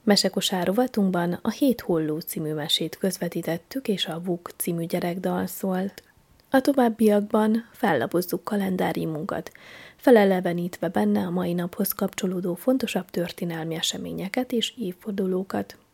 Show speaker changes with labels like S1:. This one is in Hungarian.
S1: Mesekosár rovatunkban a 7 holló című mesét közvetítettük, és a Vuk című gyerekdal szólt. A továbbiakban fellapozzuk kalendáriumunkat, felelevenítve benne a mai naphoz kapcsolódó fontosabb történelmi eseményeket és évfordulókat.